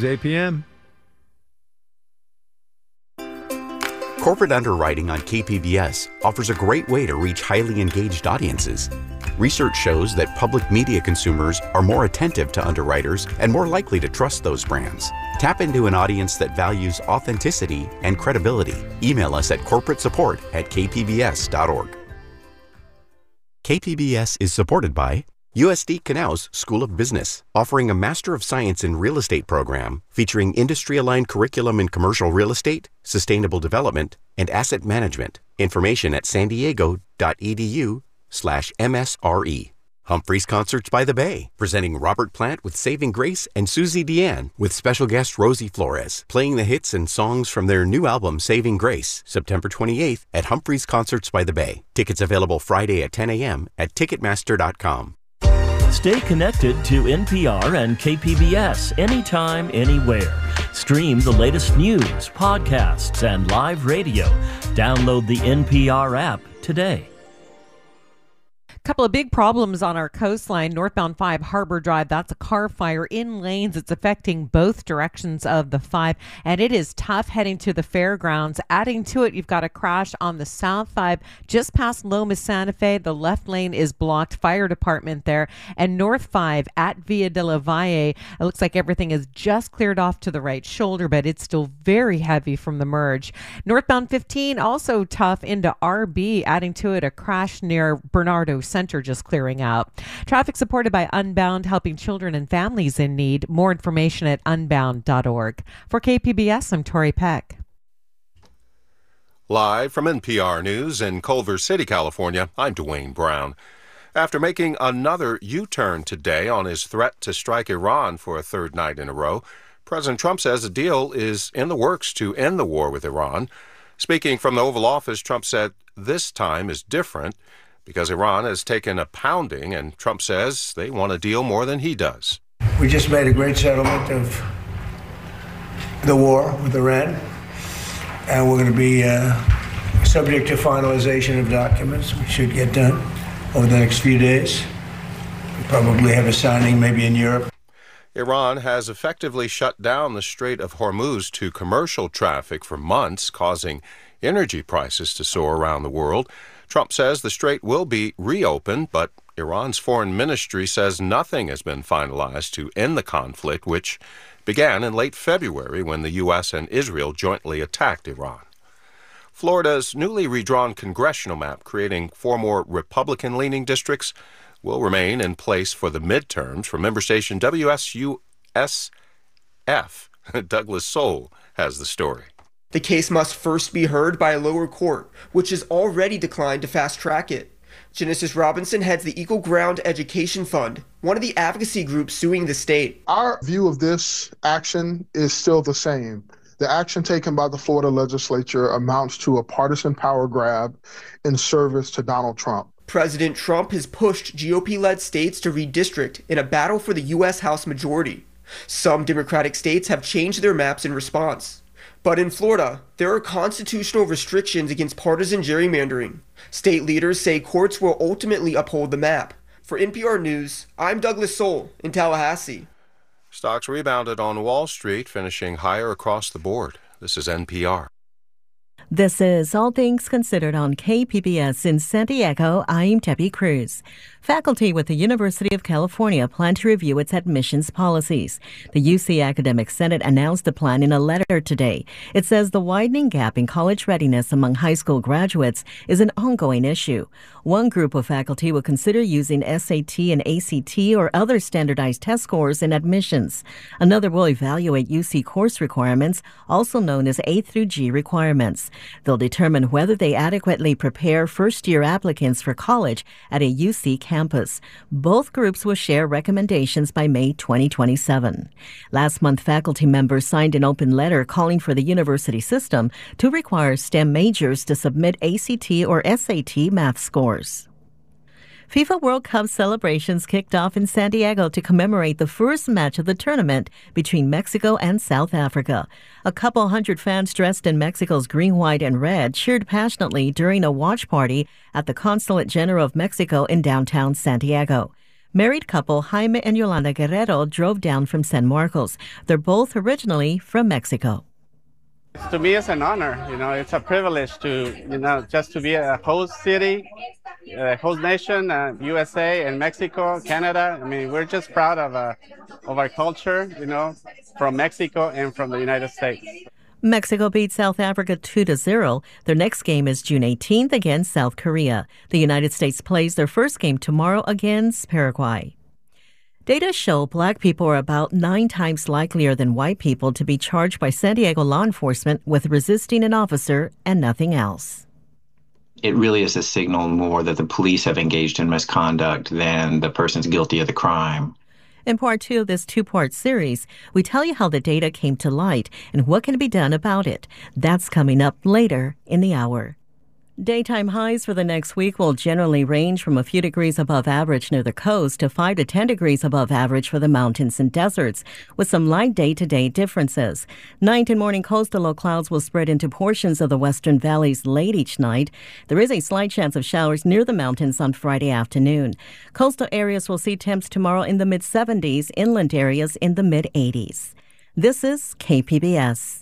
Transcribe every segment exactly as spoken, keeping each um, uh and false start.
is eight p.m. Corporate underwriting on K P B S offers a great way to reach highly engaged audiences. Research shows that public media consumers are more attentive to underwriters and more likely to trust those brands. Tap into an audience that values authenticity and credibility. Email us at corporate support at k p b s dot org. K P B S is supported by U S D Canals School of Business, offering a Master of Science in Real Estate program featuring industry-aligned curriculum in commercial real estate, sustainable development, and asset management. Information at san diego dot e d u slash m s r e. Humphreys Concerts by the Bay, presenting Robert Plant with Saving Grace and Susie Deanne with special guest Rosie Flores, playing the hits and songs from their new album Saving Grace, September twenty-eighth at Humphreys Concerts by the Bay. Tickets available Friday at ten a.m. at ticketmaster dot com. Stay connected to N P R and K P B S anytime, anywhere. Stream the latest news, podcasts, and live radio. Download the N P R app today. Couple of big problems on our coastline. Northbound five Harbor Drive, that's a car fire in lanes. It's affecting both directions of the five, and it is tough heading to the fairgrounds. Adding to it, you've got a crash on the South five just past Loma Santa Fe. The left lane is blocked. Fire department there. And North five at Villa de la Valle, it looks like everything is just cleared off to the right shoulder, but it's still very heavy from the merge. Northbound fifteen, also tough into R B. Adding to it, a crash near Bernardo Center just clearing out. Traffic supported by Unbound, helping children and families in need. More information at unbound dot org. For K P B S, I'm Tori Peck. Live from N P R News in Culver City, California, I'm Dwayne Brown. After making another U-turn today on his threat to strike Iran for a third night in a row, President Trump says a deal is in the works to end the war with Iran. Speaking from the Oval Office, Trump said this time is different because Iran has taken a pounding, and Trump says they want a deal more than he does. We just made a great settlement of the war with Iran, and we're going to be uh, subject to finalization of documents, which should get done over the next few days. We probably have a signing maybe in Europe. Iran has effectively shut down the Strait of Hormuz to commercial traffic for months, causing energy prices to soar around the world. Trump says the strait will be reopened, but Iran's foreign ministry says nothing has been finalized to end the conflict, which began in late February when the U S and Israel jointly attacked Iran. Florida's newly redrawn congressional map, creating four more Republican-leaning districts, will remain in place for the midterms. From member station W S U S F, Douglas Soul has the story. The case must first be heard by a lower court, which has already declined to fast-track it. Genesis Robinson heads the Equal Ground Education Fund, one of the advocacy groups suing the state. Our view of this action is still the same. The action taken by the Florida legislature amounts to a partisan power grab in service to Donald Trump. President Trump has pushed G O P-led states to redistrict in a battle for the U S House majority. Some Democratic states have changed their maps in response. But in Florida, there are constitutional restrictions against partisan gerrymandering. State leaders say courts will ultimately uphold the map. For N P R News, I'm Douglas Soul in Tallahassee. Stocks rebounded on Wall Street, finishing higher across the board. This is N P R. This is All Things Considered on K P B S in San Diego. I'm Debbie Cruz. Faculty with the University of California plan to review its admissions policies. The U C Academic Senate announced the plan in a letter today. It says the widening gap in college readiness among high school graduates is an ongoing issue. One group of faculty will consider using S A T and A C T or other standardized test scores in admissions. Another will evaluate U C course requirements, also known as A through G requirements. They'll determine whether they adequately prepare first-year applicants for college at a U C campus. Both groups will share recommendations by May twenty twenty-seven. Last month, faculty members signed an open letter calling for the university system to require STEM majors to submit A C T or S A T math scores. FIFA World Cup celebrations kicked off in San Diego to commemorate the first match of the tournament between Mexico and South Africa. A couple hundred fans dressed in Mexico's green, white, and red cheered passionately during a watch party at the Consulate General of Mexico in downtown San Diego. Married couple Jaime and Yolanda Guerrero drove down from San Marcos. They're both originally from Mexico. To me, it's an honor. You know, it's a privilege to, you know, just to be a host city, a host nation, uh, U S A and Mexico, Canada. I mean, we're just proud of, uh, of our culture, you know, from Mexico and from the United States. Mexico beat South Africa two to zero. Their next game is June eighteenth against South Korea. The United States plays their first game tomorrow against Paraguay. Data show black people are about nine times likelier than white people to be charged by San Diego law enforcement with resisting an officer and nothing else. It really is a signal more that the police have engaged in misconduct than the person's guilty of the crime. In part two of this two-part series, we tell you how the data came to light and what can be done about it. That's coming up later in the hour. Daytime highs for the next week will generally range from a few degrees above average near the coast to five to ten degrees above average for the mountains and deserts, with some light day-to-day differences. Night and morning coastal low clouds will spread into portions of the western valleys late each night. There is a slight chance of showers near the mountains on Friday afternoon. Coastal areas will see temps tomorrow in the mid seventies, inland areas in the mid eighties. This is K P B S.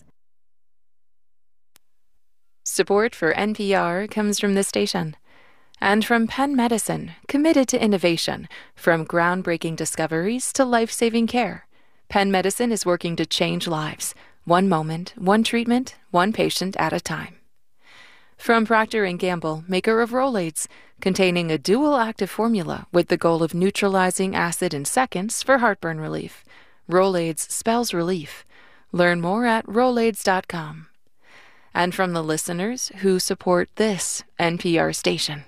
Support for N P R comes from this station and from Penn Medicine, committed to innovation, from groundbreaking discoveries to life-saving care. Penn Medicine is working to change lives, one moment, one treatment, one patient at a time. From Procter and Gamble, maker of Rolaids, containing a dual active formula with the goal of neutralizing acid in seconds for heartburn relief. Rolaids spells relief. Learn more at rolaids dot com. And from the listeners who support this N P R station.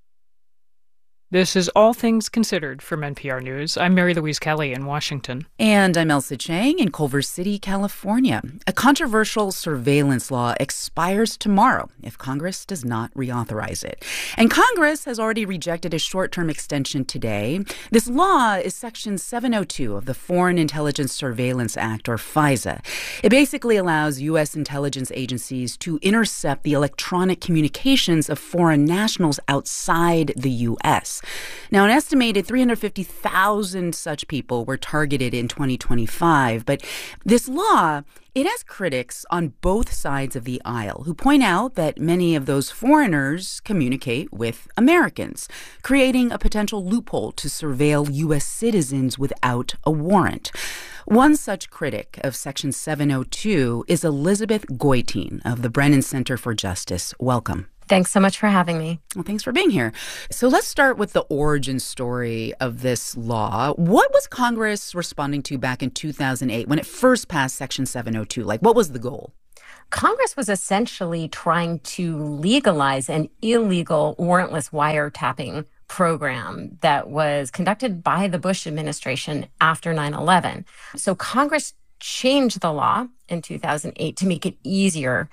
This is All Things Considered from N P R News. I'm Mary Louise Kelly in Washington. And I'm Elsa Chang in Culver City, California. A controversial surveillance law expires tomorrow if Congress does not reauthorize it. And Congress has already rejected a short-term extension today. This law is Section seven oh two of the Foreign Intelligence Surveillance Act, or FISA. It basically allows U S intelligence agencies to intercept the electronic communications of foreign nationals outside the U S. Now, an estimated three hundred fifty thousand such people were targeted in twenty twenty-five. But this law, it has critics on both sides of the aisle who point out that many of those foreigners communicate with Americans, creating a potential loophole to surveil U S citizens without a warrant. One such critic of Section seven oh two is Elizabeth Goitein of the Brennan Center for Justice. Welcome. Thanks so much for having me. Well, thanks for being here. So let's start with the origin story of this law. What was Congress responding to back in two thousand eight when it first passed Section seven oh two? Like, what was the goal? Congress was essentially trying to legalize an illegal warrantless wiretapping program that was conducted by the Bush administration after nine eleven. So Congress changed the law in two thousand eight to make it easier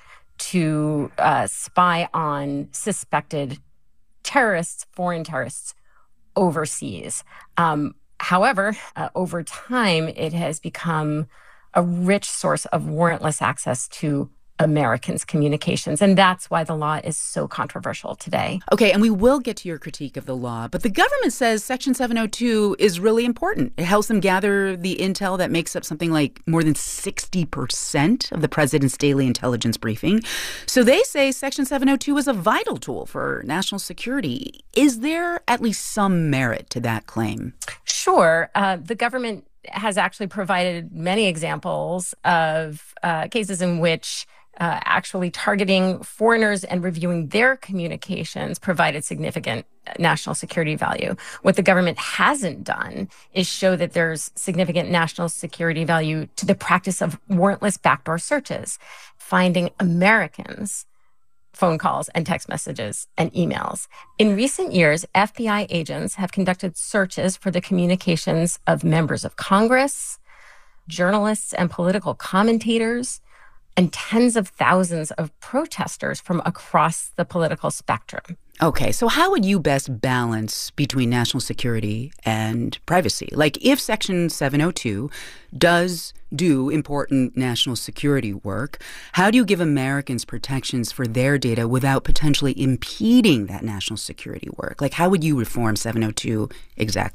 to uh, spy on suspected terrorists, foreign terrorists overseas. Um, however, uh, over time, it has become a rich source of warrantless access to Americans' communications. And that's why the law is so controversial today. Okay, and we will get to your critique of the law, but the government says Section seven oh two is really important. It helps them gather the intel that makes up something like more than sixty percent of the president's daily intelligence briefing. So they say Section seven oh two is a vital tool for national security. Is there at least some merit to that claim? Sure. Uh, the government has actually provided many examples of uh, cases in which Uh, actually targeting foreigners and reviewing their communications provided significant national security value. What the government hasn't done is show that there's significant national security value to the practice of warrantless backdoor searches, finding Americans' phone calls and text messages and emails. In recent years, F B I agents have conducted searches for the communications of members of Congress, journalists and political commentators, and tens of thousands of protesters from across the political spectrum. Okay, so how would you best balance between national security and privacy? Like, if Section seven oh two does do important national security work, how do you give Americans protections for their data without potentially impeding that national security work? Like, how would you reform seven oh two exactly?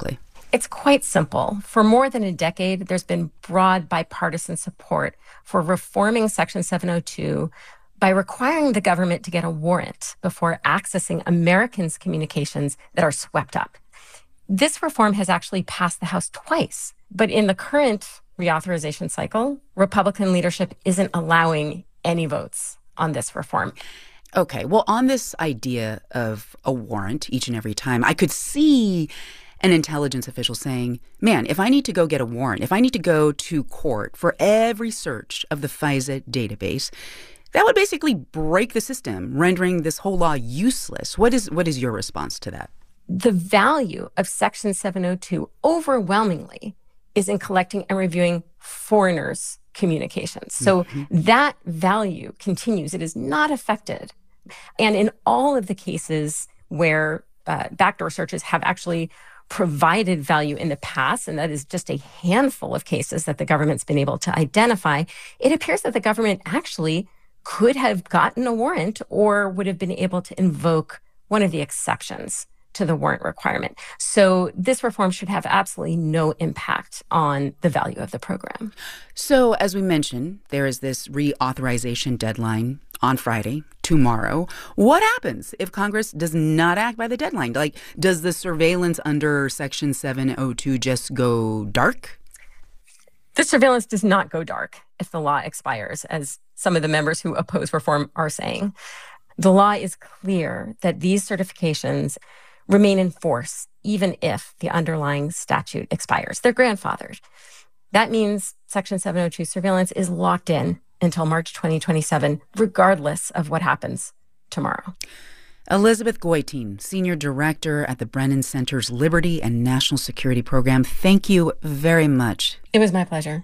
It's quite simple. For more than a decade, there's been broad bipartisan support for reforming Section seven oh two by requiring the government to get a warrant before accessing Americans' communications that are swept up. This reform has actually passed the House twice, but in the current reauthorization cycle, Republican leadership isn't allowing any votes on this reform. Okay, well, on this idea of a warrant each and every time, I could see an intelligence official saying, man, if I need to go get a warrant, if I need to go to court for every search of the FISA database, that would basically break the system, rendering this whole law useless. What is what is your response to that? The value of Section seven oh two overwhelmingly is in collecting and reviewing foreigners' communications. So mm-hmm. that value continues. It is not affected. And in all of the cases where uh, backdoor searches have actually provided value in the past, and that is just a handful of cases that the government's been able to identify, it appears that the government actually could have gotten a warrant or would have been able to invoke one of the exceptions to the warrant requirement. So this reform should have absolutely no impact on the value of the program. So as we mentioned, there is this reauthorization deadline on Friday, tomorrow. What happens if Congress does not act by the deadline? Like, does the surveillance under Section seven oh two just go dark? The surveillance does not go dark if the law expires, as some of the members who oppose reform are saying. The law is clear that these certifications remain in force even if the underlying statute expires. They're grandfathered. That means Section seven oh two surveillance is locked in until March twenty twenty-seven, regardless of what happens tomorrow. Elizabeth Goitein, Senior Director at the Brennan Center's Liberty and National Security Program, thank you very much. It was my pleasure.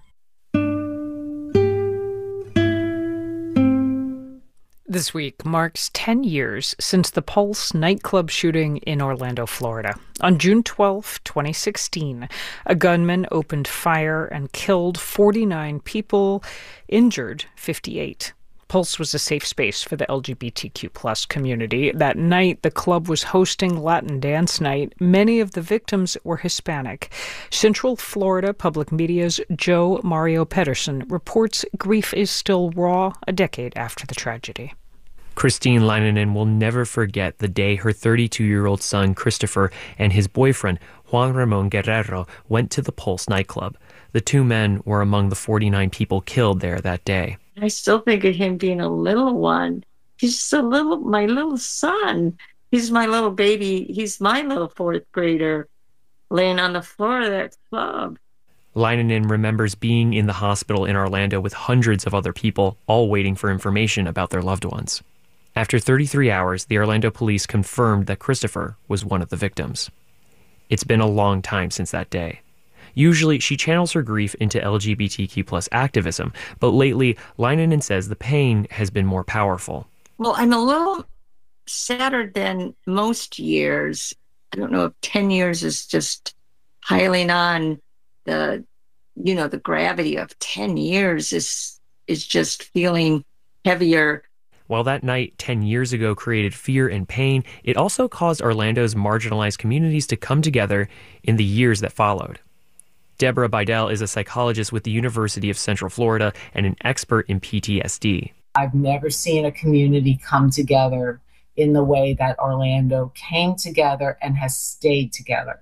This week marks ten years since the Pulse nightclub shooting in Orlando, Florida. On June twelfth, twenty sixteen, a gunman opened fire and killed forty-nine people, injured fifty-eight. Pulse was a safe space for the L G B T Q plus community. That night, the club was hosting Latin Dance Night. Many of the victims were Hispanic. Central Florida Public Media's Joe Mario Pedersen reports grief is still raw a decade after the tragedy. Christine Leinenen will never forget the day her thirty-two-year-old son, Christopher, and his boyfriend, Juan Ramon Guerrero, went to the Pulse nightclub. The two men were among the forty-nine people killed there that day. I still think of him being a little one. He's just a little, my little son. He's my little baby. He's my little fourth grader laying on the floor of that club. Leinenen remembers being in the hospital in Orlando with hundreds of other people, all waiting for information about their loved ones. After thirty-three hours, the Orlando police confirmed that Christopher was one of the victims. It's been a long time since that day. Usually, she channels her grief into L G B T Q plus activism, but lately, Leinenen says the pain has been more powerful. Well, I'm a little sadder than most years. I don't know if ten years is just piling on the, you know, the gravity of ten years is is just feeling heavier. While that night ten years ago created fear and pain, it also caused Orlando's marginalized communities to come together in the years that followed. Deborah Bidell is a psychologist with the University of Central Florida and an expert in P T S D. I've never seen a community come together in the way that Orlando came together and has stayed together.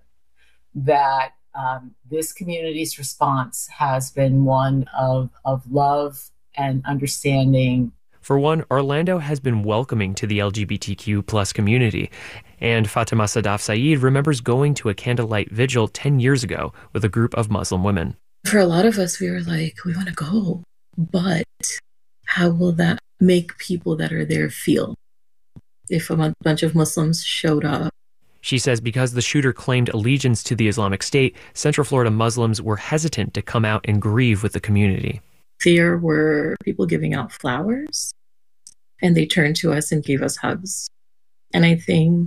That um, this community's response has been one of, of love and understanding. For one, Orlando has been welcoming to the L G B T Q plus community. And Fatima Sadaf Saeed remembers going to a candlelight vigil ten years ago with a group of Muslim women. For a lot of us, we were like, we want to go, but how will that make people that are there feel if a bunch of Muslims showed up? She says because the shooter claimed allegiance to the Islamic State, Central Florida Muslims were hesitant to come out and grieve with the community. There were people giving out flowers, and they turned to us and gave us hugs. And I think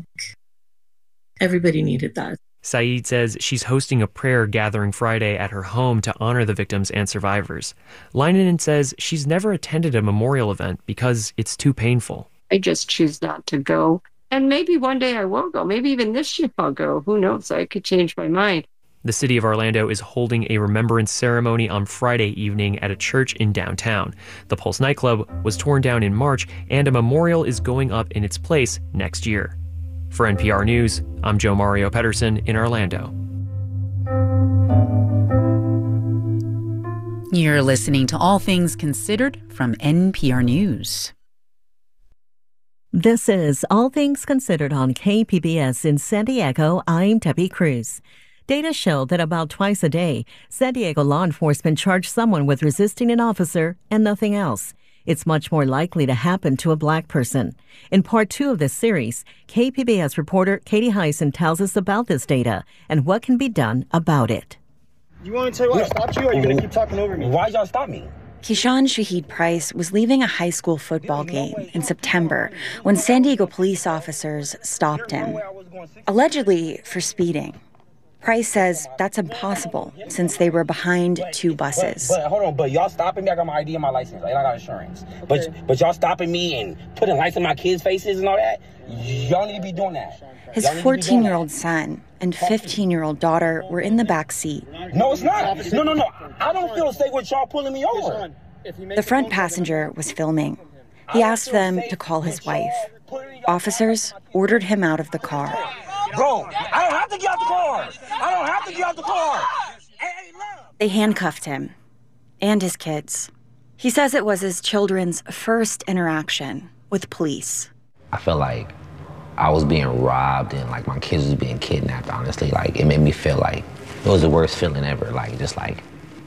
everybody needed that. Saeed says she's hosting a prayer gathering Friday at her home to honor the victims and survivors. Leinenen says she's never attended a memorial event because it's too painful. I just choose not to go. And maybe one day I will go. Maybe even this year I'll go. Who knows? I could change my mind. The city of Orlando is holding a remembrance ceremony on Friday evening at a church in downtown. The Pulse nightclub was torn down in March, and a memorial is going up in its place next year. For N P R News, I'm Joe Mario Pedersen in Orlando. You're listening to All Things Considered from N P R News. This is All Things Considered on K P B S in San Diego. I'm Debbie Cruz. Data show that about twice a day, San Diego law enforcement charge someone with resisting an officer and nothing else. It's much more likely to happen to a black person. In part two of this series, K P B S reporter Katie Hyson tells us about this data and what can be done about it. You want me to tell you why I stopped you, or are you going to keep talking over me? Why'd y'all stop me? Keyshawn Shaheed Price was leaving a high school football game in September when San Diego police officers stopped him, allegedly for speeding. Price says that's impossible since they were behind two buses. But, but hold on, but y'all stopping me? I got my I D and my license, and I got insurance. But but y'all stopping me and putting lights in my kids' faces and all that? Y'all need to be doing that. His fourteen-year-old son and fifteen-year-old daughter were in the back seat. No, it's not. No, no, no. I don't feel safe with y'all pulling me over. The front passenger was filming. He asked them to call his wife. Officers ordered him out of the car. Bro, I don't have to get out the car. I don't have to get out the car. They handcuffed him and his kids. He says it was his children's first interaction with police. I felt like I was being robbed and like my kids was being kidnapped, honestly. Like, it made me feel like it was the worst feeling ever. Like, just like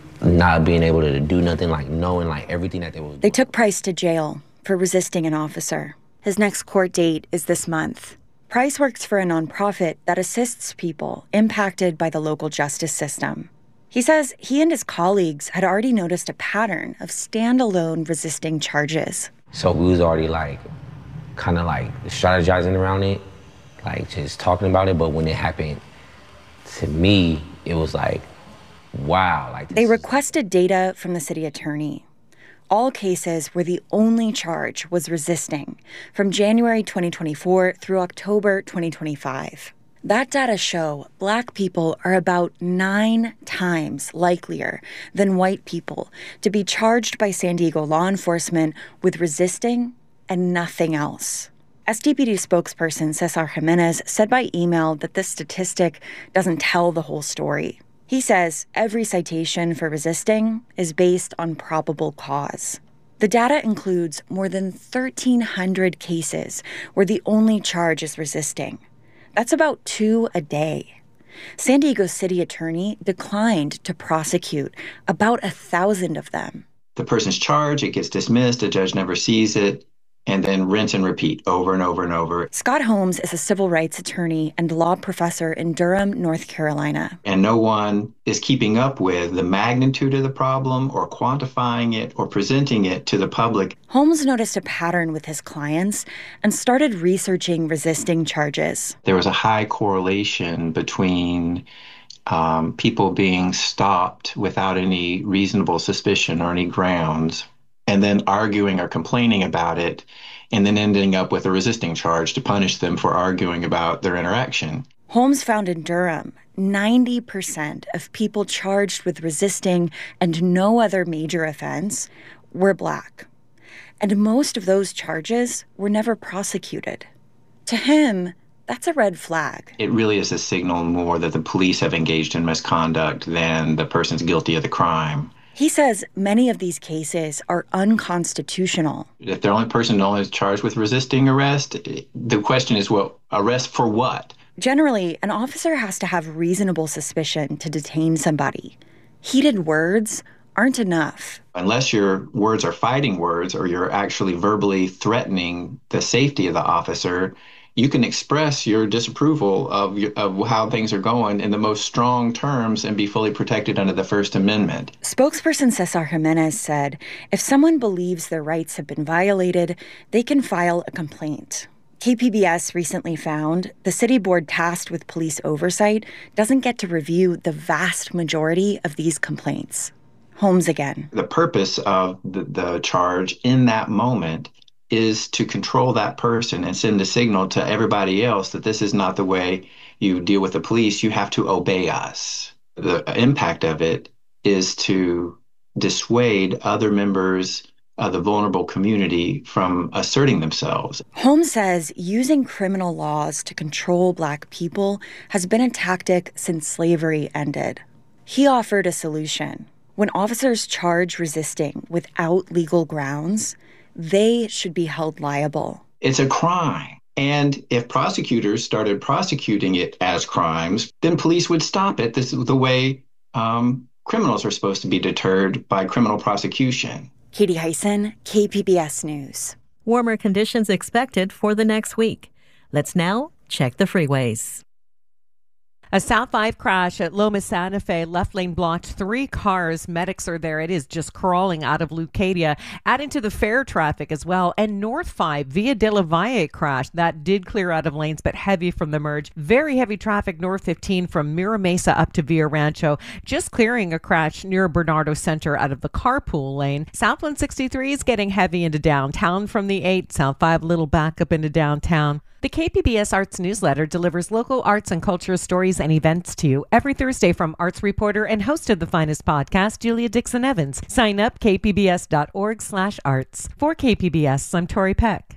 not being able to do nothing, like knowing like everything that they was doing. They took Price to jail for resisting an officer. His next court date is this month. Price works for a nonprofit that assists people impacted by the local justice system. He says he and his colleagues had already noticed a pattern of standalone resisting charges. So we was already like, kind of like strategizing around it, like just talking about it. But when it happened to me, it was like, wow. Like this. They requested data from the city attorney. All cases where the only charge was resisting from January twenty twenty-four through October twenty twenty-five. That data show black people are about nine times likelier than white people to be charged by San Diego law enforcement with resisting and nothing else. S D P D spokesperson Cesar Jimenez said by email that this statistic doesn't tell the whole story. He says every citation for resisting is based on probable cause. The data includes more than thirteen hundred cases where the only charge is resisting. That's about two a day. San Diego city attorney declined to prosecute about a thousand of them. The person's charged, it gets dismissed, the judge never sees it, and then rinse and repeat over and over and over. Scott Holmes is a civil rights attorney and law professor in Durham, North Carolina. And no one is keeping up with the magnitude of the problem or quantifying it or presenting it to the public. Holmes noticed a pattern with his clients and started researching resisting charges. There was a high correlation between um, people being stopped without any reasonable suspicion or any grounds, and then arguing or complaining about it, and then ending up with a resisting charge to punish them for arguing about their interaction. Holmes found in Durham, ninety percent of people charged with resisting and no other major offense were black. And most of those charges were never prosecuted. To him, that's a red flag. It really is a signal more that the police have engaged in misconduct than the person's guilty of the crime. He says many of these cases are unconstitutional. If the only person only is charged with resisting arrest, the question is, well, arrest for what? Generally, an officer has to have reasonable suspicion to detain somebody. Heated words aren't enough. Unless your words are fighting words or you're actually verbally threatening the safety of the officer, you can express your disapproval of, of how things are going in the most strong terms and be fully protected under the First Amendment. Spokesperson Cesar Jimenez said if someone believes their rights have been violated, they can file a complaint. K P B S recently found the city board tasked with police oversight doesn't get to review the vast majority of these complaints. Holmes again. The purpose of the, the charge in that moment is to control that person and send a signal to everybody else that this is not the way you deal with the police. You have to obey us. the impact of it is to dissuade other members of the vulnerable community from asserting themselves. Holmes says using criminal laws to control Black people has been a tactic since slavery ended. He offered a solution. When officers charge resisting without legal grounds, they should be held liable. It's a crime. And if prosecutors started prosecuting it as crimes, then police would stop it. This is the way um, criminals are supposed to be deterred, by criminal prosecution. Katie Hyson, K P B S News. Warmer conditions expected for the next week. Let's now check the freeways. A South five crash at Loma Santa Fe, left lane blocked three cars. Medics are there. It is just crawling out of Leucadia, adding to the fair traffic as well. And North five, Via de la Valle crash. That did clear out of lanes, but heavy from the merge. Very heavy traffic North fifteen from Mira Mesa up to Villa Rancho. Just clearing a crash near Bernardo Center out of the carpool lane. South one sixty-three is getting heavy into downtown from the eight. South five, little backup into downtown. The K P B S Arts newsletter delivers local arts and culture stories and events to you every Thursday from arts reporter and host of the finest podcast, Julia Dixon Evans. Sign up, k p b s dot org slash arts. For K P B S, I'm Tori Peck.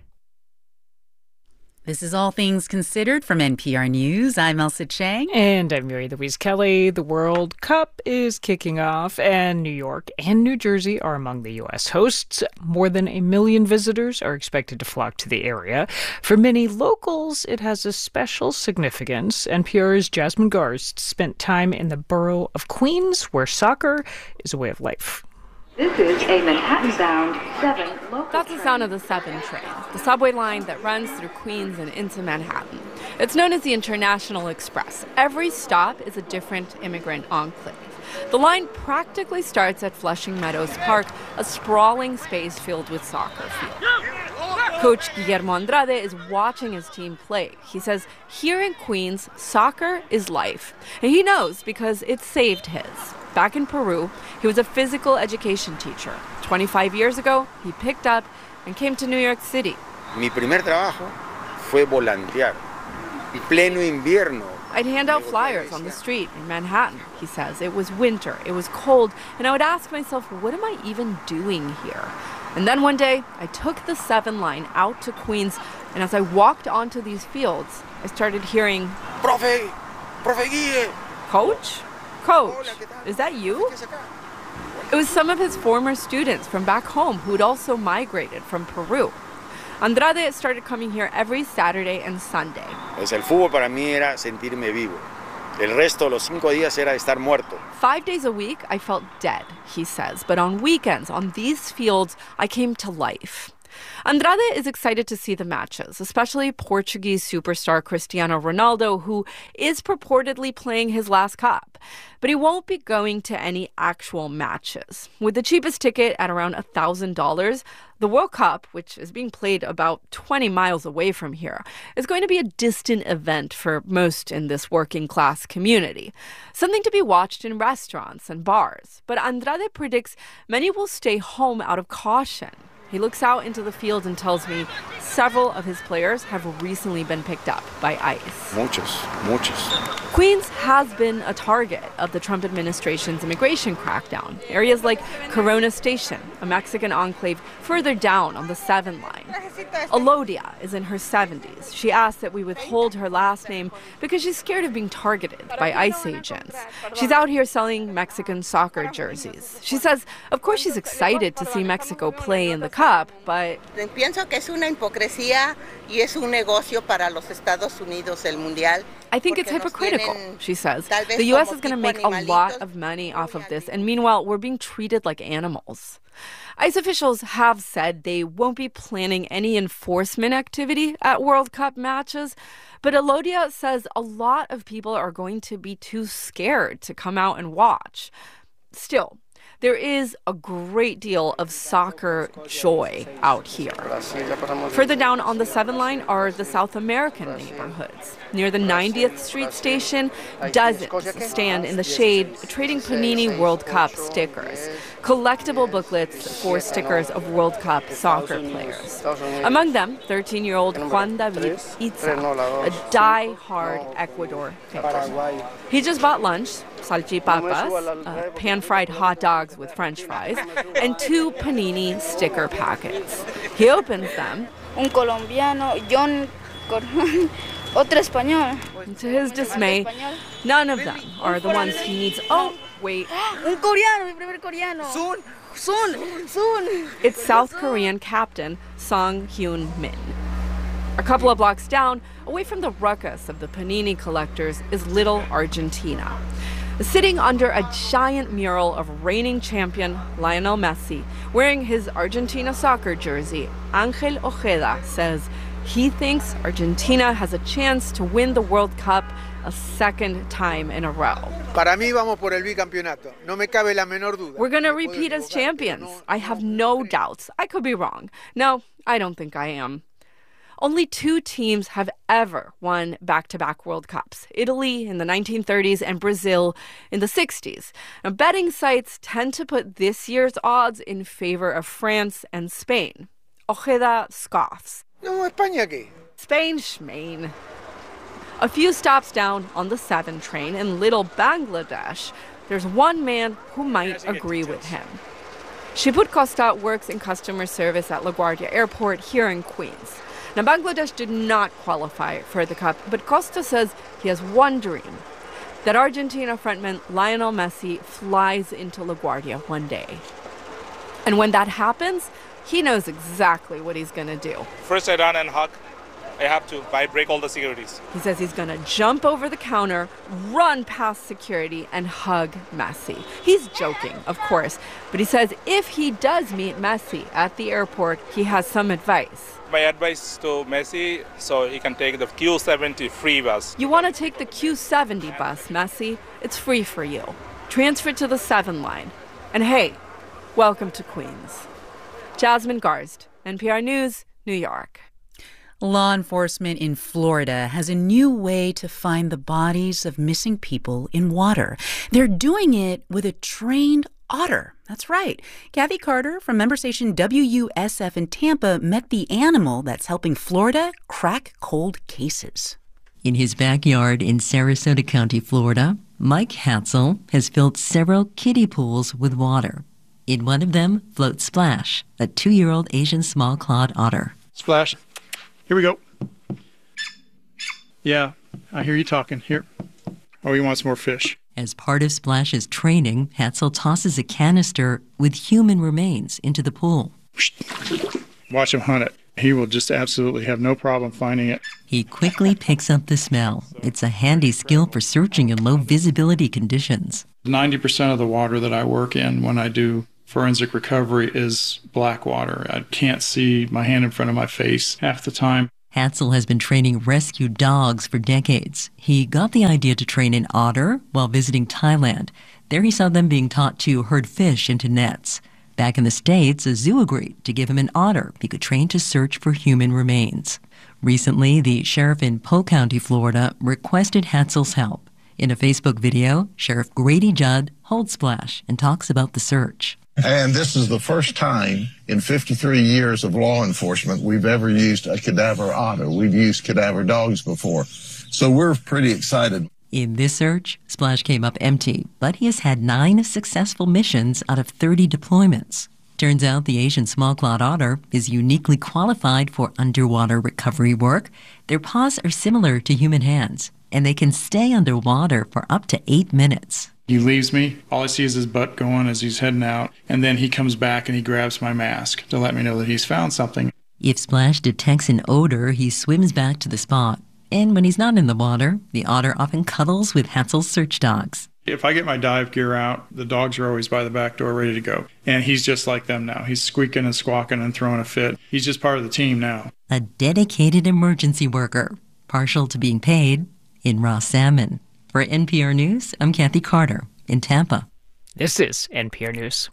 This is All Things Considered from N P R News. I'm Elsa Chang. And I'm Mary Louise Kelly. The World Cup is kicking off, and New York and New Jersey are among the U S hosts. More than a million visitors are expected to flock to the area. For many locals, it has a special significance. N P R's Jasmine Garst spent time in the borough of Queens, where soccer is a way of life. This is a Manhattan-bound seven local That's the sound of the seven train, the subway line that runs through Queens and into Manhattan. It's known as the International Express. Every stop is a different immigrant enclave. The line practically starts at Flushing Meadows Park, a sprawling space filled with soccer fields. Coach Guillermo Andrade is watching his team play. He says here in Queens, soccer is life. And he knows because it saved his. Back in Peru, he was a physical education teacher. twenty-five years ago, he picked up and came to New York City. Mi primer trabajo fue volantear. En pleno invierno. I'd hand out flyers on the street in Manhattan, he says. It was winter, it was cold, and I would ask myself, what am I even doing here? And then one day, I took the seven line out to Queens, and as I walked onto these fields, I started hearing, Profe, Profe Guille. Coach? Coach, is that you? It was some of his former students from back home who'd also migrated from Peru. Andrade started coming here every Saturday and Sunday. Pues el fútbol para mí era sentirme vivo. El resto, los cinco días, era estar muerto. Five days a week, I felt dead, he says. But on weekends, on these fields, I came to life. Andrade is excited to see the matches, especially Portuguese superstar Cristiano Ronaldo, who is purportedly playing his last cup. But he won't be going to any actual matches. With the cheapest ticket at around one thousand dollars, the World Cup, which is being played about twenty miles away from here, is going to be a distant event for most in this working-class community. Something to be watched in restaurants and bars. But Andrade predicts many will stay home out of caution. He looks out into the field and tells me several of his players have recently been picked up by ICE. Muchos, muchos. Queens has been a target of the Trump administration's immigration crackdown. Areas like Corona Station, a Mexican enclave further down on the seven line. Elodia is in her seventies. She asked that we withhold her last name because she's scared of being targeted by ICE agents. She's out here selling Mexican soccer jerseys. She says, of course, she's excited to see Mexico play in the Cup, but Pienso que es una hipocresía y es un negocio para los Estados Unidos el Mundial. I think it's hypocritical, she says. The U S is going to make a lot of money off of this, and meanwhile, we're being treated like animals. ICE officials have said they won't be planning any enforcement activity at World Cup matches, but Elodia says a lot of people are going to be too scared to come out and watch. Still, there is a great deal of soccer joy out here. Further down on the seven line are the South American neighborhoods. Near the ninetieth Street station, dozens stand in the shade trading Panini World Cup stickers, collectible booklets for stickers of World Cup soccer players. Among them, thirteen-year-old Juan David Itza, a die-hard Ecuador fan. He just bought lunch, salchipapas, uh, pan-fried hot dogs with French fries, and two panini sticker packets. He opens them. Un colombiano, John, otro español. To his dismay, none of them are the ones he needs. Oh, wait. Un coreano, mi primer coreano. Soon, soon, soon. It's South Korean captain Song Hyun Min. A couple of blocks down, away from the ruckus of the panini collectors, is Little Argentina. Sitting under a giant mural of reigning champion Lionel Messi, wearing his Argentina soccer jersey, Ángel Ojeda says he thinks Argentina has a chance to win the World Cup a second time in a row. Para mí vamos por el bicampeonato. No me cabe la menor duda. We're going to repeat as champions. I have no doubts. I could be wrong. No, I don't think I am. Only two teams have ever won back-to-back World Cups, Italy in the nineteen thirties and Brazil in the sixties. Now, betting sites tend to put this year's odds in favor of France and Spain. Ojeda scoffs. No, España qué? Spain, Schmain. A few stops down on the seven train in Little Bangladesh, there's one man who might agree with him. Shibut Costa works in customer service at LaGuardia Airport here in Queens. Now, Bangladesh did not qualify for the Cup, but Costa says he has one dream, that Argentina frontman Lionel Messi flies into LaGuardia one day. And when that happens, he knows exactly what he's going to do. First, I run and hug. I have to. I break all the securities. He says he's going to jump over the counter, run past security, and hug Messi. He's joking, of course, but he says if he does meet Messi at the airport, he has some advice. My advice to Messi, so he can take the Q seventy free bus. You want to take the Q seventy bus, Messi? It's free for you. Transfer to the seven line. And hey, welcome to Queens. Jasmine Garst, N P R News, New York. Law enforcement in Florida has a new way to find the bodies of missing people in water. They're doing it with a trained otter. That's right. Kathy Carter from member station W U S F in Tampa met the animal that's helping Florida crack cold cases. In his backyard in Sarasota County, Florida, Mike Hatzel has filled several kiddie pools with water. In one of them floats Splash, a two-year-old Asian small-clawed otter. Splash. Here we go. Yeah, I hear you talking. Here. Oh, he wants more fish. As part of Splash's training, Hatzel tosses a canister with human remains into the pool. Watch him hunt it. He will just absolutely have no problem finding it. He quickly picks up the smell. It's a handy skill for searching in low-visibility conditions. ninety percent of the water that I work in when I do forensic recovery is black water. I can't see my hand in front of my face half the time. Hatzel has been training rescue dogs for decades. He got the idea to train an otter while visiting Thailand. There he saw them being taught to herd fish into nets. Back in the States, a zoo agreed to give him an otter he could train to search for human remains. Recently, the sheriff in Polk County, Florida, requested Hatzel's help. In a Facebook video, Sheriff Grady Judd holds Splash and talks about the search. And this is the first time in fifty-three years of law enforcement we've ever used a cadaver otter. We've used cadaver dogs before. So we're pretty excited. In this search, Splash came up empty, but he has had nine successful missions out of thirty deployments. Turns out the Asian small-clawed otter is uniquely qualified for underwater recovery work. Their paws are similar to human hands, and they can stay underwater for up to eight minutes. He leaves me. All I see is his butt going as he's heading out, and then he comes back and he grabs my mask to let me know that he's found something. If Splash detects an odor, he swims back to the spot. And when he's not in the water, the otter often cuddles with Hatzel's search dogs. If I get my dive gear out, the dogs are always by the back door ready to go. And he's just like them now. He's squeaking and squawking and throwing a fit. He's just part of the team now. A dedicated emergency worker, partial to being paid in raw salmon. For N P R News, I'm Kathy Carter in Tampa. This is N P R News.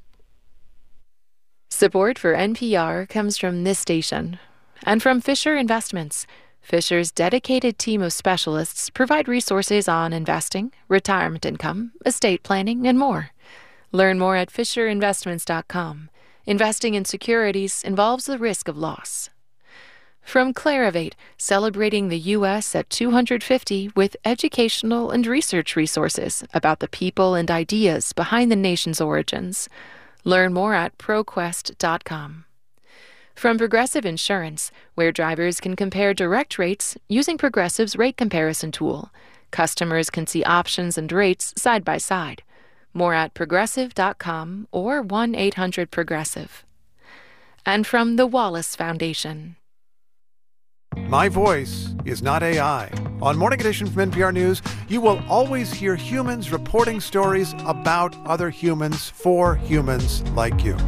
Support for N P R comes from this station and from Fisher Investments. Fisher's dedicated team of specialists provide resources on investing, retirement income, estate planning, and more. Learn more at fisher investments dot com. Investing in securities involves the risk of loss. From Clarivate, celebrating the U S at two hundred fifty with educational and research resources about the people and ideas behind the nation's origins. Learn more at ProQuest dot com. From Progressive Insurance, where drivers can compare direct rates using Progressive's rate comparison tool. Customers can see options and rates side by side. More at Progressive dot com or one eight hundred Progressive. And from the Wallace Foundation. My voice is not A I. On Morning Edition from N P R News, you will always hear humans reporting stories about other humans for humans like you.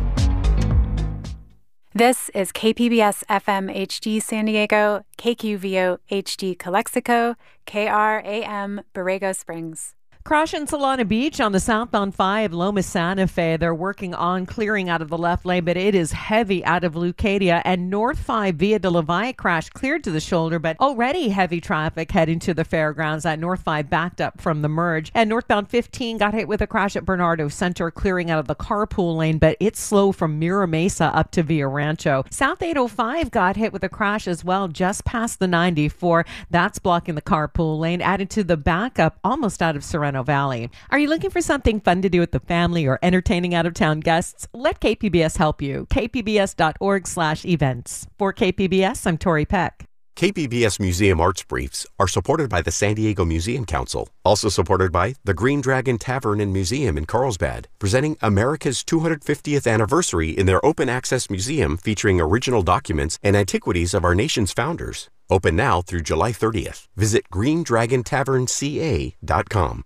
This is K P B S F M H D San Diego, K Q V O H D Calexico, K R A M Borrego Springs. Crash in Solana Beach on the southbound five, Loma Santa Fe. They're working on clearing out of the left lane, but it is heavy out of Leucadia. And North five Via de la Valle crash cleared to the shoulder, but already heavy traffic heading to the fairgrounds. That North five backed up from the merge. And northbound fifteen got hit with a crash at Bernardo Center, clearing out of the carpool lane, but it's slow from Mira Mesa up to Villa Rancho. South eight oh five got hit with a crash as well, just past the ninety-four. That's blocking the carpool lane, added to the backup almost out of Sereno Valley. Are you looking for something fun to do with the family or entertaining out-of-town guests? Let K P B S help you. K P B S dot org slash events. For K P B S, I'm Tori Peck. K P B S Museum Arts Briefs are supported by the San Diego Museum Council, also supported by the Green Dragon Tavern and Museum in Carlsbad, presenting America's two hundred fiftieth anniversary in their open-access museum featuring original documents and antiquities of our nation's founders. Open now through July thirtieth. Visit green dragon tavern c a dot com.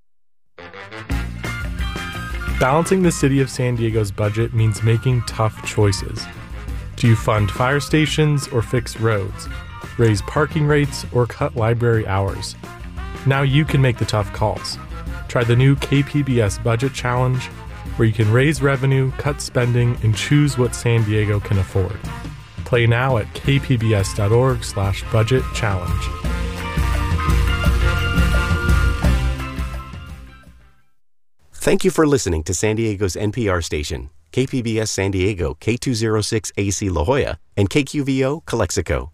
Balancing the city of San Diego's budget means making tough choices. Do you fund fire stations or fix roads? Raise parking rates or cut library hours? Now you can make the tough calls. Try the new K P B S Budget Challenge, where you can raise revenue, cut spending, and choose what San Diego can afford. Play now at k p b s dot org slash budget challenge. Thank you for listening to San Diego's N P R station, K P B S San Diego K two oh six A C La Jolla and K Q V O Calexico.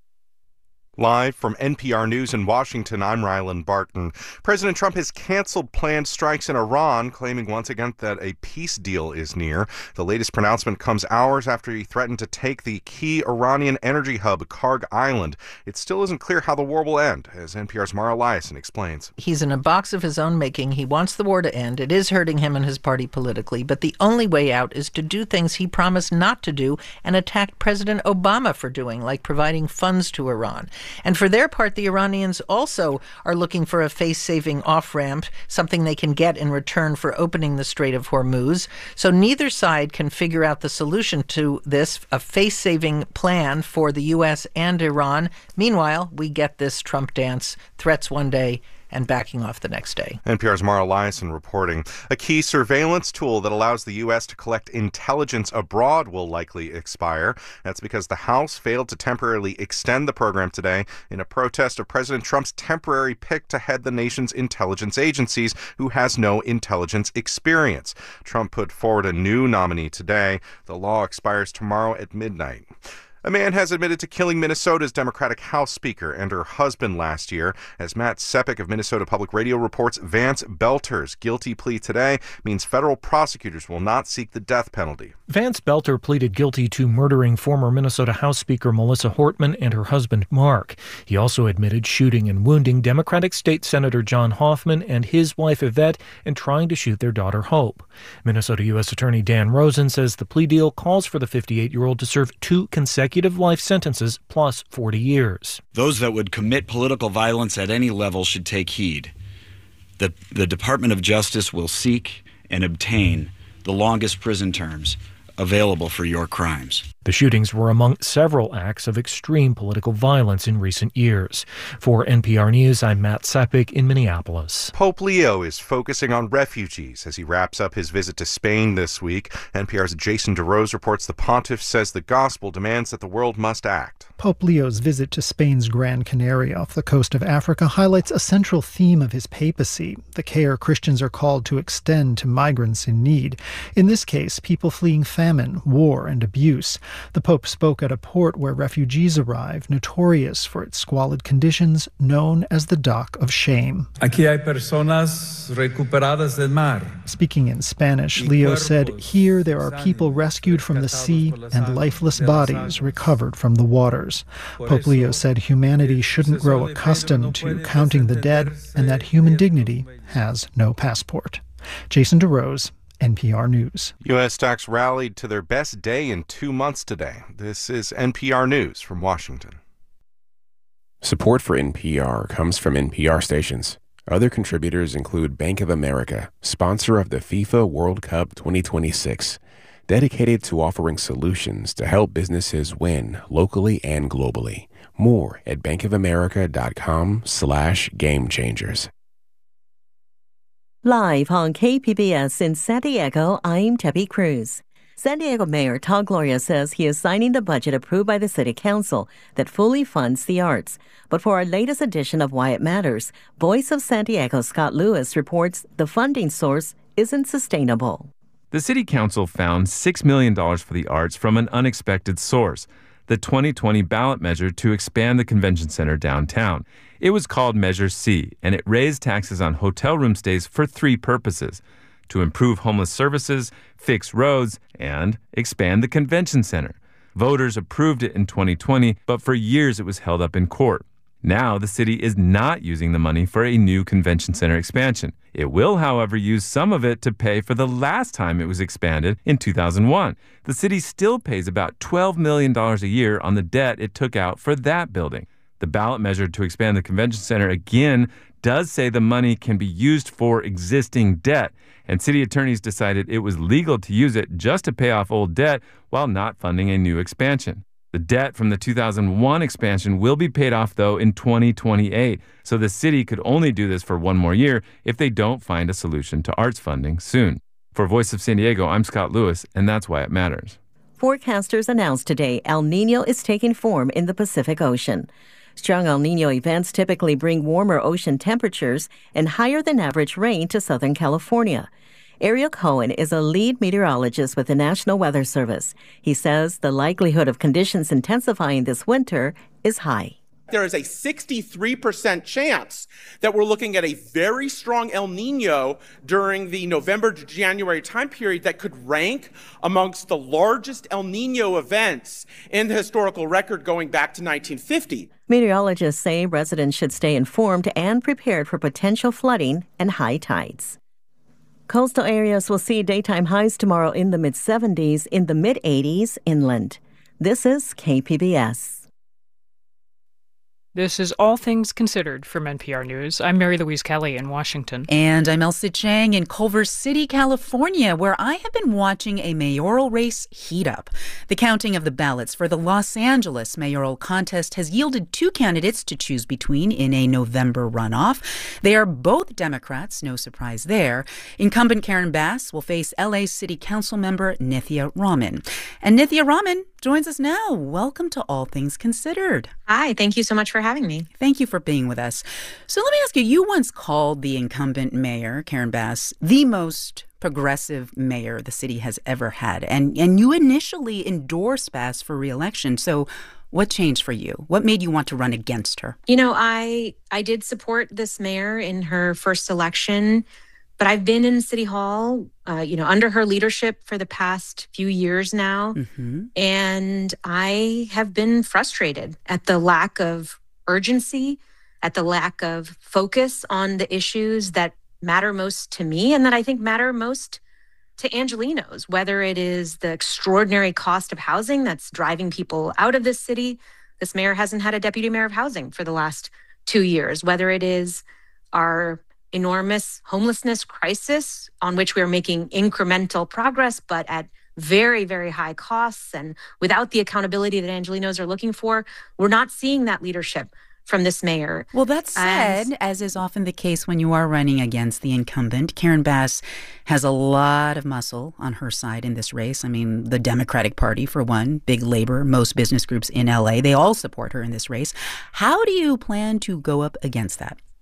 Live from N P R News in Washington, I'm Rylan Barton. President Trump has canceled planned strikes in Iran, claiming once again that a peace deal is near. The latest pronouncement comes hours after he threatened to take the key Iranian energy hub, Karg Island. It still isn't clear how the war will end, as N P R's Mara Eliason explains. He's in a box of his own making. He wants the war to end. It is hurting him and his party politically, but the only way out is to do things he promised not to do and attacked President Obama for doing, like providing funds to Iran. And for their part, the Iranians also are looking for a face-saving off-ramp, something they can get in return for opening the Strait of Hormuz. So neither side can figure out the solution to this, a face-saving plan for the U S and Iran. Meanwhile, we get this Trump dance, threats one day and backing off the next day. N P R's Mara Eliason reporting. A key surveillance tool that allows the U S to collect intelligence abroad will likely expire. That's because the House failed to temporarily extend the program today in a protest of President Trump's temporary pick to head the nation's intelligence agencies, who has no intelligence experience. Trump put forward a new nominee today. The law expires tomorrow at midnight. A man has admitted to killing Minnesota's Democratic House Speaker and her husband last year. As Matt Sepik of Minnesota Public Radio reports, Vance Belter's guilty plea today means federal prosecutors will not seek the death penalty. Vance Belter pleaded guilty to murdering former Minnesota House Speaker Melissa Hortman and her husband Mark. He also admitted shooting and wounding Democratic State Senator John Hoffman and his wife Yvette and trying to shoot their daughter Hope. Minnesota U S Attorney Dan Rosen says the plea deal calls for the fifty-eight-year-old to serve two consecutive life sentences plus forty years. Those that would commit political violence at any level should take heed. The, the Department of Justice will seek and obtain the longest prison terms available for your crimes. The shootings were among several acts of extreme political violence in recent years. For N P R News, I'm Matt Sepik in Minneapolis. Pope Leo is focusing on refugees as he wraps up his visit to Spain this week. N P R's Jason DeRose reports the pontiff says the gospel demands that the world must act. Pope Leo's visit to Spain's Gran Canaria off the coast of Africa highlights a central theme of his papacy, the care Christians are called to extend to migrants in need. In this case, people fleeing famine, war, and abuse. The Pope spoke at a port where refugees arrive, notorious for its squalid conditions, known as the Dock of Shame. Aquí hay personas recuperadas del mar. Speaking in Spanish, Leo said, "Here there are people rescued from the sea and lifeless bodies recovered from the waters." Pope Leo said humanity shouldn't grow accustomed to counting the dead and that human dignity has no passport. Jason DeRose, N P R News. U S stocks rallied to their best day in two months today. This is N P R News from Washington. Support for N P R comes from N P R stations. Other contributors include Bank of America, sponsor of the FIFA World Cup twenty twenty-six, dedicated to offering solutions to help businesses win locally and globally. More at bankofamerica.com slash game changers. Live on K P B S in San Diego, I'm Debbie Cruz. San Diego Mayor Todd Gloria says he is signing the budget approved by the City Council that fully funds the arts. But for our latest edition of Why It Matters, Voice of San Diego Scott Lewis reports the funding source isn't sustainable. The City Council found six million dollars for the arts from an unexpected source, the twenty twenty ballot measure to expand the convention center downtown. It was called Measure C, and it raised taxes on hotel room stays for three purposes: to improve homeless services, fix roads, and expand the convention center. Voters approved it in twenty twenty, but for years it was held up in court. Now the city is not using the money for a new convention center expansion. It will, however, use some of it to pay for the last time it was expanded in two thousand one. The city still pays about twelve million dollars a year on the debt it took out for that building. The ballot measure to expand the convention center again does say the money can be used for existing debt, and city attorneys decided it was legal to use it just to pay off old debt while not funding a new expansion. The debt from the two thousand one expansion will be paid off, though, in twenty twenty-eight, so the city could only do this for one more year if they don't find a solution to arts funding soon. For Voice of San Diego, I'm Scott Lewis, and that's why it matters. Forecasters announced today El Niño is taking form in the Pacific Ocean. Strong El Niño events typically bring warmer ocean temperatures and higher than average rain to Southern California. Ariel Cohen is a lead meteorologist with the National Weather Service. He says the likelihood of conditions intensifying this winter is high. There is a sixty-three percent chance that we're looking at a very strong El Niño during the November to January time period that could rank amongst the largest El Niño events in the historical record going back to nineteen fifty. Meteorologists say residents should stay informed and prepared for potential flooding and high tides. Coastal areas will see daytime highs tomorrow in the mid seventies, in the mid eighties inland. This is K P B S. This is All Things Considered from N P R News. I'm Mary Louise Kelly in Washington. And I'm Elsa Chang in Culver City, California, where I have been watching a mayoral race heat up. The counting of the ballots for the Los Angeles mayoral contest has yielded two candidates to choose between in a November runoff. They are both Democrats, no surprise there. Incumbent Karen Bass will face L A City Council member Nithya Raman. And Nithya Raman joins us now. Welcome to All Things Considered. Hi, thank you so much for having me. Thank you for being with us. So let me ask you, you once called the incumbent mayor, Karen Bass, the most progressive mayor the city has ever had. And, and you initially endorsed Bass for re-election. So what changed for you? What made you want to run against her? You know, I I did support this mayor in her first election, but I've been in City Hall, uh, you know, under her leadership for the past few years now. Mm-hmm. And I have been frustrated at the lack of urgency, at the lack of focus on the issues that matter most to me and that I think matter most to Angelenos, whether it is the extraordinary cost of housing that's driving people out of this city. This mayor hasn't had a deputy mayor of housing for the last two years, whether it is our enormous homelessness crisis on which we're making incremental progress, but at very, very high costs and without the accountability that Angelenos are looking for. We're not seeing that leadership from this mayor. Well, that said, and, as is often the case when you are running against the incumbent, Karen Bass has a lot of muscle on her side in this race. I mean, the Democratic Party, for one, big labor, most business groups in L A, they all support her in this race. How do you plan to go up against that?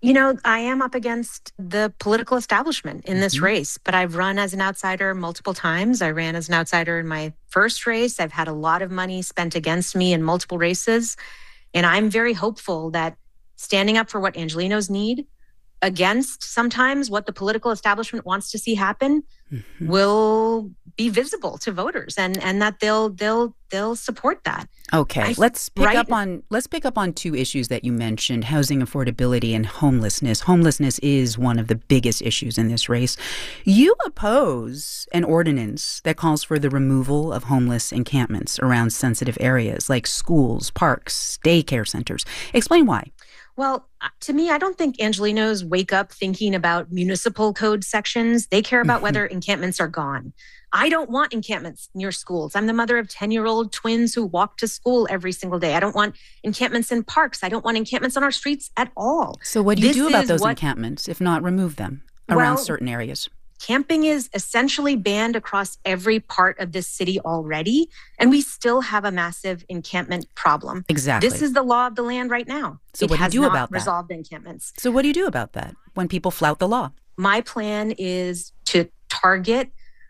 You know, I am up against the political establishment in this Mm-hmm. race, but I've run as an outsider multiple times. I ran as an outsider in my first race. I've had a lot of money spent against me in multiple races. And I'm very hopeful that standing up for what Angelenos need against sometimes what the political establishment wants to see happen Mm-hmm. will be visible to voters, and, and that they'll they'll they'll support that. Okay, I- let's pick right- up on let's pick up on two issues that you mentioned: housing affordability and homelessness. Homelessness is one of the biggest issues in this race. You oppose an ordinance that calls for the removal of homeless encampments around sensitive areas like schools, parks, daycare centers. Explain why. Well, uh, to me, I don't think Angelenos wake up thinking about municipal code sections. They care about Mhm. whether encampments are gone. I don't want encampments near schools. I'm the mother of ten-year-old twins who walk to school every single day. I don't want encampments in parks. I don't want encampments on our streets at all. So what do you This do about is those what- encampments, if not remove them around Well, certain areas? Camping is essentially banned across every part of this city already, and we still have a massive encampment problem. Exactly. This is the law of the land right now. So it what do you has do not about that? resolved encampments. So what do you do about that when people flout the law? My plan is to target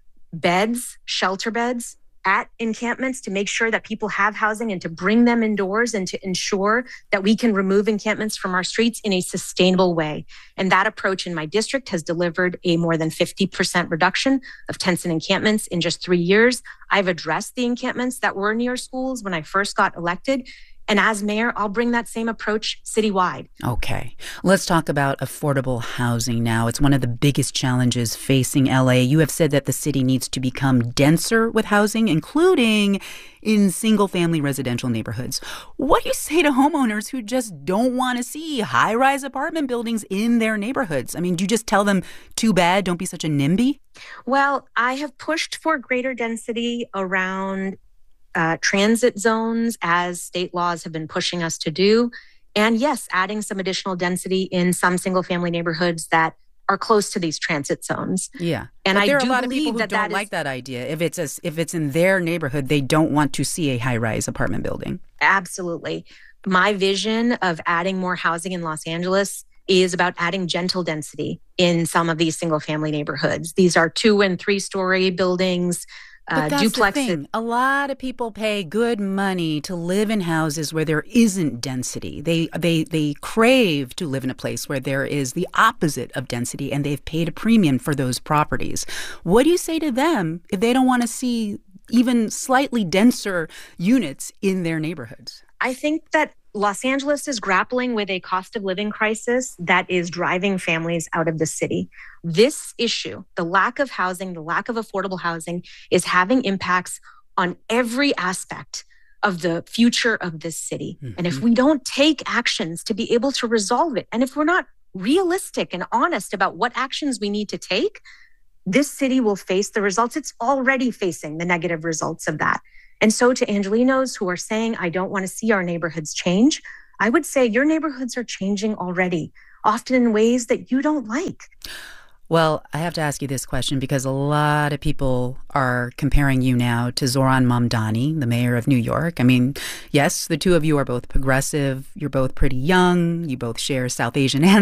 beds, shelter beds at encampments to make sure that people have housing and to bring them indoors and to ensure that we can remove encampments from our streets in a sustainable way. And that approach in my district has delivered a more than fifty percent reduction of tents and encampments in just three years. I've addressed the encampments that were near schools when I first got elected. And as mayor, I'll bring that same approach citywide. Okay, let's talk about affordable housing now. It's one of the biggest challenges facing L A. You have said that the city needs to become denser with housing, including in single-family residential neighborhoods. What do you say to homeowners who just don't want to see high-rise apartment buildings in their neighborhoods? I mean, do you just tell them, too bad, don't be such a NIMBY? Well, I have pushed for greater density around Uh, transit zones, as state laws have been pushing us to do. And yes, adding some additional density in some single family neighborhoods that are close to these transit zones. Yeah. And but I there are do a lot of believe people who that don't that is- like that idea. If it's a, if it's in their neighborhood, they don't want to see a high-rise apartment building. Absolutely. My vision of adding more housing in Los Angeles is about adding gentle density in some of these single family neighborhoods. These are two and three story buildings. But Uh, that's duplexes. the thing. A lot of people pay good money to live in houses where there isn't density. They they they crave to live in a place where there is the opposite of density, and they've paid a premium for those properties. What do you say to them if they don't want to see even slightly denser units in their neighborhoods? I think that Los Angeles is grappling with a cost of living crisis that is driving families out of the city. This issue, the lack of housing, the lack of affordable housing, is having impacts on every aspect of the future of this city. Mm-hmm. And if we don't take actions to be able to resolve it, and if we're not realistic and honest about what actions we need to take, this city will face the results. It's already facing the negative results of that. And so to Angelenos who are saying, I don't want to see our neighborhoods change, I would say your neighborhoods are changing already, often in ways that you don't like. Well, I have to ask you this question because a lot of people are comparing you now to Zohran Mamdani, the mayor of New York. I mean, yes, the two of you are both progressive. You're both pretty young. You both share South Asian ancestry.